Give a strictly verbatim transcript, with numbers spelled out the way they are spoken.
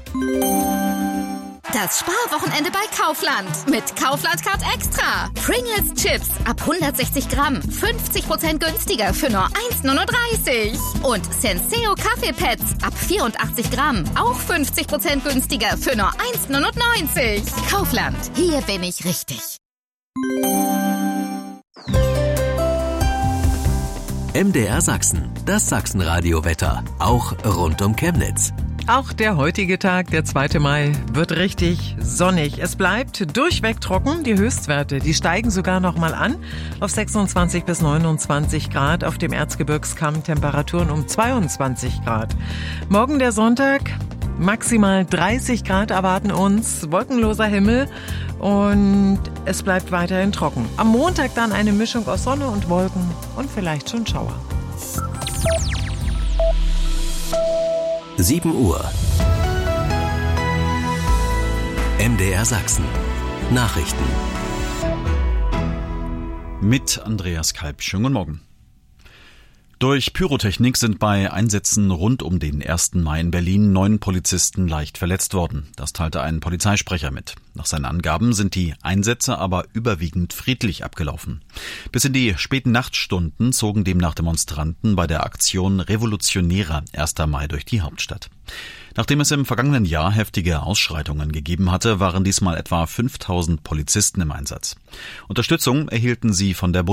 Das Sparwochenende bei Kaufland. Mit Kaufland Card Extra. Pringles Chips ab hundertsechzig Gramm. fünfzig Prozent günstiger für nur eins neununddreißig. Und Senseo Kaffeepads ab vierundachtzig Gramm. Auch fünfzig Prozent günstiger für nur eins neunundneunzig. Kaufland. Hier bin ich richtig. M D R Sachsen. Das Sachsenradio-Wetter. Auch rund um Chemnitz. Auch der heutige Tag, der zweite Mai, wird richtig sonnig. Es bleibt durchweg trocken. Die Höchstwerte, die steigen sogar noch mal an auf sechsundzwanzig bis neunundzwanzig Grad. Auf dem Erzgebirgskamm Temperaturen um zweiundzwanzig Grad. Morgen der Sonntag, maximal dreißig Grad erwarten uns. Wolkenloser Himmel und es bleibt weiterhin trocken. Am Montag dann eine Mischung aus Sonne und Wolken und vielleicht schon Schauer. sieben Uhr. M D R Sachsen. Nachrichten. Mit Andreas Kalb. Schönen guten Morgen. Durch Pyrotechnik sind bei Einsätzen rund um den ersten Mai in Berlin neun Polizisten leicht verletzt worden. Das teilte ein Polizeisprecher mit. Nach seinen Angaben sind die Einsätze aber überwiegend friedlich abgelaufen. Bis in die späten Nachtstunden zogen demnach Demonstranten bei der Aktion Revolutionärer erster Mai durch die Hauptstadt. Nachdem es im vergangenen Jahr heftige Ausschreitungen gegeben hatte, waren diesmal etwa fünftausend Polizisten im Einsatz. Unterstützung erhielten sie von der